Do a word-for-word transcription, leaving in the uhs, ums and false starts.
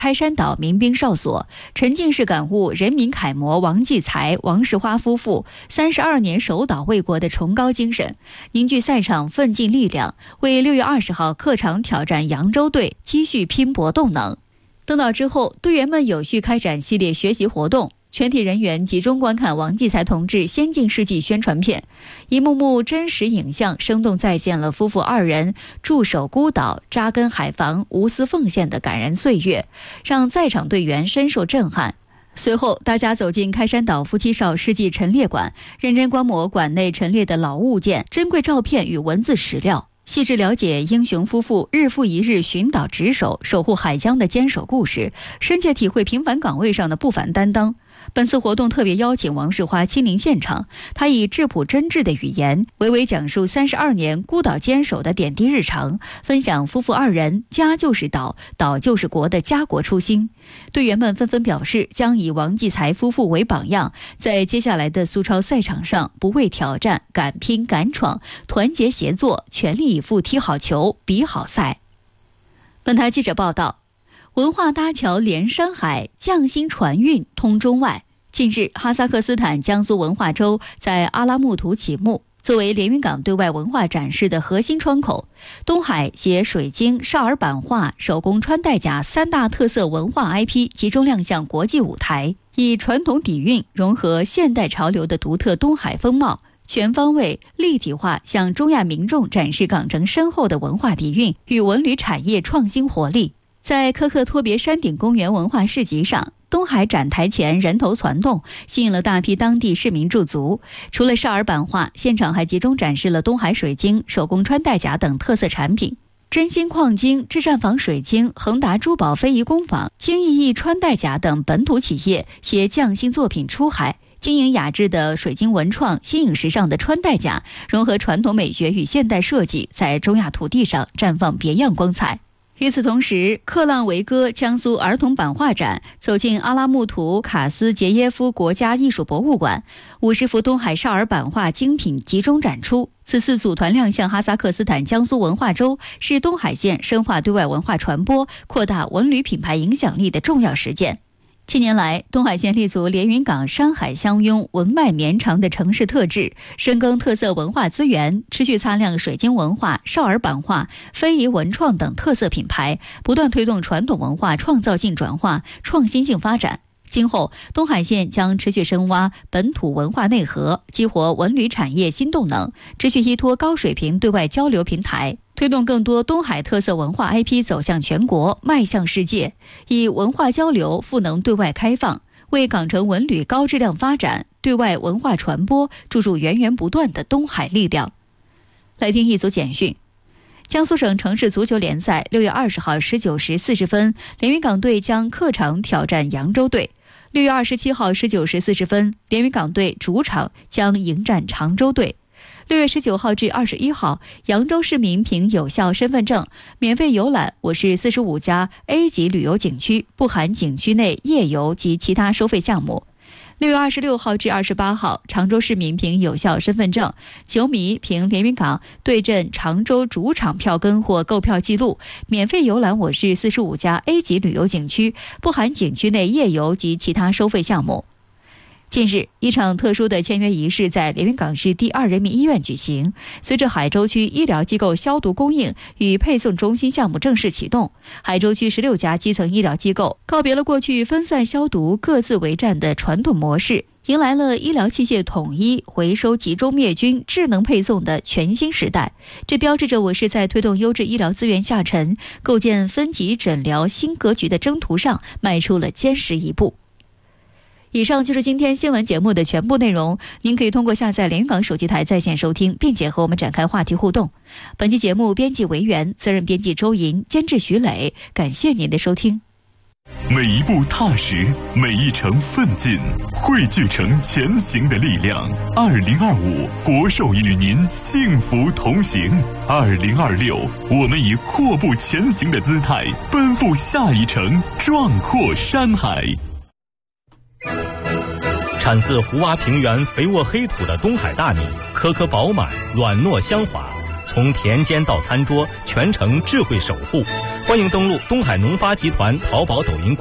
开山岛民兵哨所，沉浸式感悟人民楷模王继才、王世花夫妇三十二年守岛卫国的崇高精神，凝聚赛场奋进力量，为六月二十号客场挑战扬州队积蓄拼搏动能。登岛之后，队员们有序开展系列学习活动，全体人员集中观看王继才同志先进事迹宣传片，一幕幕真实影像生动再现了夫妇二人驻守孤岛、扎根海防、无私奉献的感人岁月，让在场队员深受震撼。随后，大家走进开山岛夫妻哨世纪陈列馆，认真观摩馆内陈列的老物件、珍贵照片与文字史料，细致了解英雄夫妇日复一日寻岛值守、守护海疆的坚守故事，深切体会平凡岗位上的不凡担当。本次活动特别邀请王世花亲临现场，他以质朴真挚的语言，娓娓讲述三十二年孤岛坚守的点滴日常，分享夫妇二人家就是岛，岛就是国的家国初心。队员们纷纷表示，将以王继才夫妇为榜样，在接下来的苏超赛场上不畏挑战，敢拼敢闯，团结协作，全力以赴踢好球，比好赛。本台记者报道，文化搭桥连山海，匠心传运通中外。近日，哈萨克斯坦江苏文化周在阿拉木图启幕，作为连云港对外文化展示的核心窗口，东海携水晶、少儿版画、手工穿戴甲三大特色文化 I P 集中亮相国际舞台，以传统底蕴融合现代潮流的独特东海风貌，全方位立体化向中亚民众展示港城深厚的文化底蕴与文旅产业创新活力。在科克托别山顶公园文化市集上，东海展台前人头攒动，吸引了大批当地市民驻足。除了少儿版画，现场还集中展示了东海水晶、手工穿戴甲等特色产品。真心矿晶、至善坊水晶、恒达珠宝非遗工坊、金逸逸穿戴甲等本土企业携匠心作品出海，经营雅致的水晶文创，新颖时尚的穿戴甲，融合传统美学与现代设计，在中亚土地上绽放别样光彩。与此同时，克浪维戈江苏儿童版画展走进阿拉木图卡斯杰耶夫国家艺术博物馆，五十幅东海少儿版画精品集中展出。此次组团亮相哈萨克斯坦江苏文化周，是东海县深化对外文化传播、扩大文旅品牌影响力的重要实践。近年来，东海县立足连云港山海相拥、文脉绵长的城市特质，深耕特色文化资源，持续擦亮水晶文化、少儿版画、非遗文创等特色品牌，不断推动传统文化创造性转化、创新性发展。今后，东海县将持续深挖本土文化内核，激活文旅产业新动能，持续依托高水平对外交流平台，推动更多东海特色文化 I P 走向全国，迈向世界，以文化交流赋能对外开放，为港城文旅高质量发展、对外文化传播注入源源不断的东海力量。来听一组简讯。江苏省城市足球联赛六月二十号十九时四十分，连云港队将客场挑战扬州队。六月二十七号十九时四十分，连云港队主场将迎战常州队。六月十九号至二十一号，扬州市民凭有效身份证免费游览我市四十五家 A 级旅游景区，不含景区内夜游及其他收费项目。六月二十六号至二十八号，常州市民凭有效身份证，球迷凭连云港对阵常州主场票根或购票记录，免费游览我市四十五家 A 级旅游景区，不含景区内夜游及其他收费项目。近日，一场特殊的签约仪式在连云港市第二人民医院举行。随着海州区医疗机构消毒供应与配送中心项目正式启动，海州区十六家基层医疗机构告别了过去分散消毒、各自为战的传统模式，迎来了医疗器械统一、回收、集中灭菌、智能配送的全新时代。这标志着我市在推动优质医疗资源下沉、构建分级诊疗新格局的征途上迈出了坚实一步。以上就是今天新闻节目的全部内容，您可以通过下载连云港手机台在线收听，并且和我们展开话题互动。本期节目编辑维园，责任编辑周莹，监制徐磊，感谢您的收听。 每一步踏实，每一程奋进，汇聚成前行的力量。二零二五，国寿与您幸福同行。二零二六，我们以阔步前行的姿态，奔赴下一程壮阔山海。 产自湖洼平原肥沃黑土的东海大米，颗颗饱满，软糯香滑，从田间到餐桌，全程智慧守护， 欢迎登录东海农发集团淘宝、抖音